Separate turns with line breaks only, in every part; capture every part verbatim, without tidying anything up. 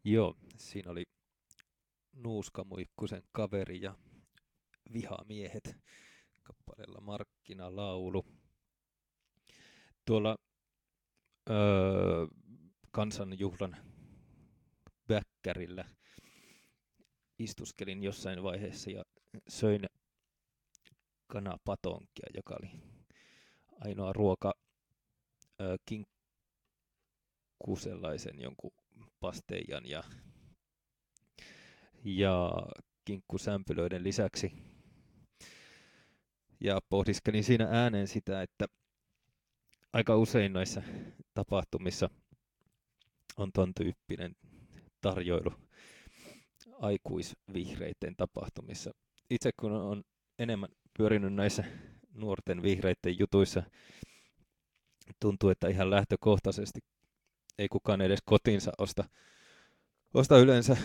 Joo, siinä oli Nuuska Muikkusen kaveri ja Vihamiehet kappaleella Markkinalaulu. Tuolla öö, kansanjuhlan väkkärillä istuskelin jossain vaiheessa ja söin kanapatonkia, joka oli ainoa ruoka öö, kinkku sellaisen jonkun pasteijan ja, ja kinkkusämpylöiden lisäksi. Ja pohdiskelin siinä ääneen sitä, että aika usein noissa tapahtumissa on ton tyyppinen tarjoilu aikuisvihreiden tapahtumissa. Itse kun on enemmän pyörinyt näissä nuorten vihreiden jutuissa, tuntuu, että ihan lähtökohtaisesti ei kukaan edes kotiinsa osta, osta yleensä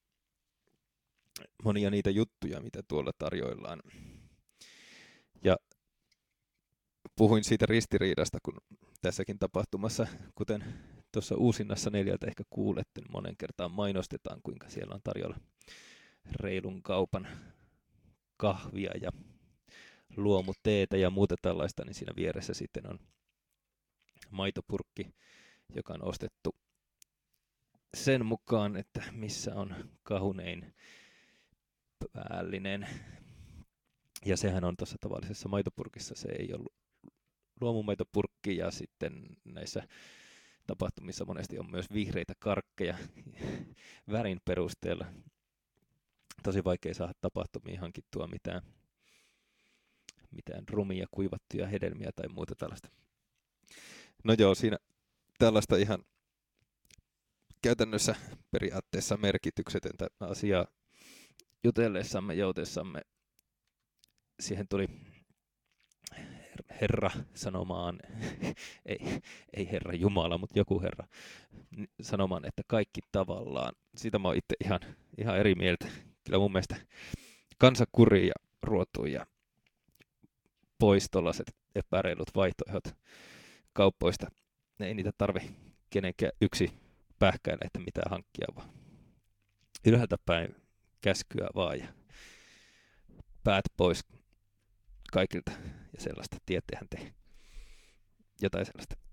monia niitä juttuja, mitä tuolla tarjoillaan. Ja puhuin siitä ristiriidasta, kun tässäkin tapahtumassa, kuten tuossa uusinnassa neljältä ehkä kuulette, niin monen kertaan mainostetaan, kuinka siellä on tarjolla reilun kaupan kahvia ja luomuteetä ja muuta tällaista, niin siinä vieressä sitten on maitopurkki, joka on ostettu sen mukaan, että missä on kahunein päällinen. Ja sehän on tuossa tavallisessa maitopurkissa, se ei ollut luomumaitopurkki, ja sitten näissä tapahtumissa monesti on myös vihreitä karkkeja värin perusteella. Tosi vaikea saada tapahtumiin hankittua mitään, mitään rumia, kuivattuja hedelmiä tai muuta tällaista. No joo, siinä tällaista ihan käytännössä periaatteessa merkityksetöntä asiaa jutellessamme, joutessamme. Siihen tuli Herra sanomaan, ei, ei Herra Jumala, mutta joku Herra sanomaan, että kaikki tavallaan. Siitä mä oon itse ihan, ihan eri mieltä. Kyllä mun mielestä kansa kurii ja ruotuu ja pois tollaiset epäreilut vaihtoehdot kauppoista. Ei niitä tarvi kenenkään yksi pähkäillä, että mitään hankkia, vaan ylhäältä päin käskyä vaan ja päät pois kaikilta ja sellaista. Tietehän te jotain sellaista.